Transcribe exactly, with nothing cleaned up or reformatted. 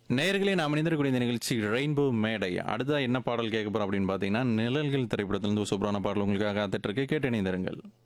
நேயர்களே நாம் இணைந்திருக்கக்கூடிய இந்த நிகழ்ச்சி ரெயின்போ மேடை. அடுத்ததா என்ன பாடல் கேட்க போறோம் அப்படின்னு பார்த்தீங்கன்னா, நிழல்கள் திரைப்படத்திலிருந்து ஒரு சூப்பரான பாடல் உங்களுக்காக காத்துட்டு இருக்கு. கேட்டு இணைந்திருங்கள்.